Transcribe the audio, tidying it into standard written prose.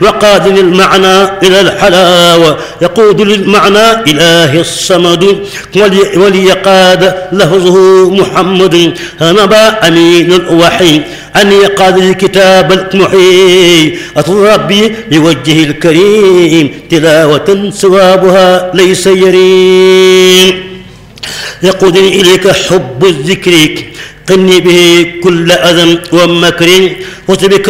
وقاد للمعنى إلى الحلاوة يقود للمعنى إله الصمد وليقاد لفظه محمد نبى أمين الوحي أن يقاد الكتاب المحيي أطلب ربي بوجهه الكريم تلاوة ثوابها ليس يريم يقودني إليك حب الذكر قني به كل أذى ومكر وتبك